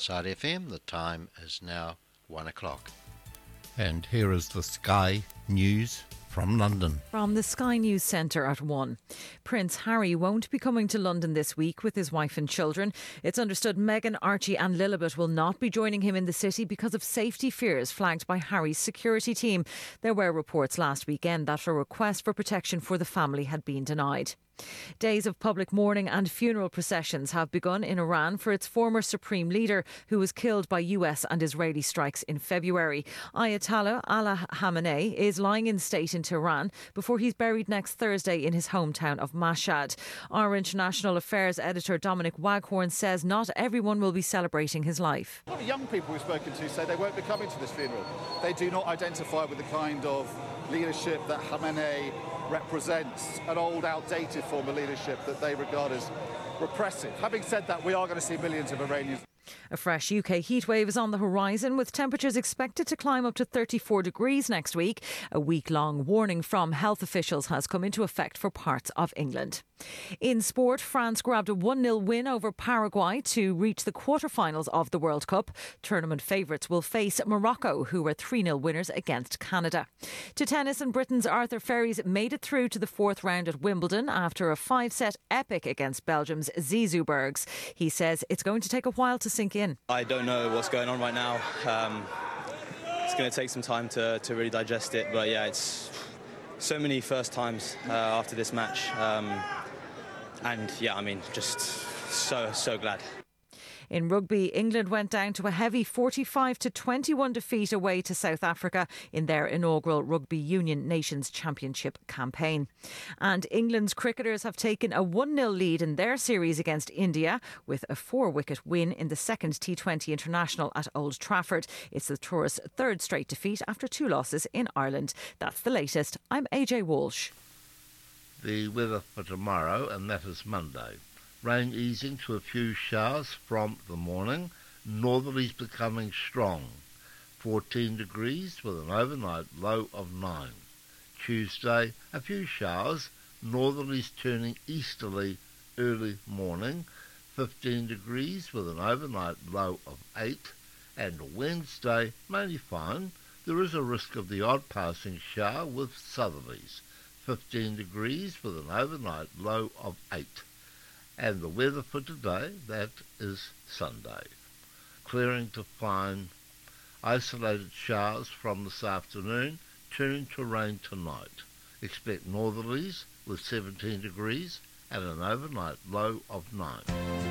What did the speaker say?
Side FM. The time is now 1 o'clock. And here is the Sky News from London. From the Sky News Centre at 1. Prince Harry won't be coming to London this week with his wife and children. It's understood Meghan, Archie and Lilibet will not be joining him in the city because of safety fears flagged by Harry's security team. There were reports last weekend that a request for protection for the family had been denied. Days of public mourning and funeral processions have begun in Iran for its former supreme leader who was killed by US and Israeli strikes in February. Ayatollah Ali Khamenei is lying in state in Tehran before he's buried next Thursday in his hometown of Mashhad. Our international affairs editor Dominic Waghorn says not everyone will be celebrating his life. A lot of young people we've spoken to say they won't be coming to this funeral. They do not identify with the kind of leadership that Khamenei represents, an old, outdated form of leadership that they regard as repressive. Having said that, we are going to see millions of Iranians. A fresh UK heatwave is on the horizon, with temperatures expected to climb up to 34 degrees next week. A week-long warning from health officials has come into effect for parts of England. In sport, France grabbed a 1-0 win over Paraguay to reach the quarter-finals of the World Cup. Tournament favourites will face Morocco, who were 3-0 winners against Canada. To tennis, and Britain's Arthur Ferries made it through to the fourth round at Wimbledon after a 5-set epic against Belgium's Zizou Bergs. He says it's going to take a while to sink in. I don't know what's going on right now. It's going to take some time to really digest it. But yeah, it's so many first times after this match. And yeah, I mean, just so glad. In rugby, England went down to a heavy 45-21 defeat away to South Africa in their inaugural Rugby Union Nations Championship campaign. And England's cricketers have taken a 1-0 lead in their series against India with a 4-wicket win in the second T20 International at Old Trafford. It's the tourists' third straight defeat after 2 losses in Ireland. That's the latest. I'm AJ Walsh. The weather for tomorrow, and that is Monday. Rain easing to a few showers from the morning. Northerlies becoming strong. 14 degrees with an overnight low of 9. Tuesday, a few showers. Northerlies turning easterly early morning. 15 degrees with an overnight low of 8. And Wednesday, mainly fine. There is a risk of the odd passing shower with southerlies. 15 degrees with an overnight low of 8. And the weather for today, that is Sunday. Clearing to fine, isolated showers from this afternoon, turning to rain tonight. Expect northerlies with 17 degrees and an overnight low of 9.